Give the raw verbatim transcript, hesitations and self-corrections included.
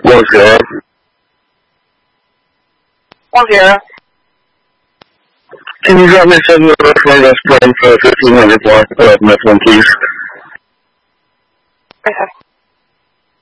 One zero. One zero. Can you drop me a seven from West Point for fifteen hundred block of Mifflin, please? Okay.